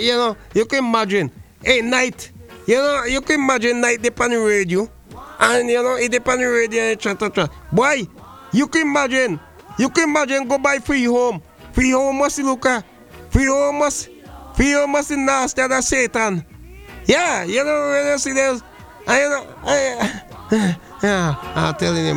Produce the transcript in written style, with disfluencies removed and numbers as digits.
you can imagine. Hey, night. You can imagine night depend on the radio. And it depend on the radio and chat. Boy, you can imagine. You can imagine go buy free home. Free home must look at. Free home must nasty than Satan. Yeah, when you see this, yeah, I'm telling you.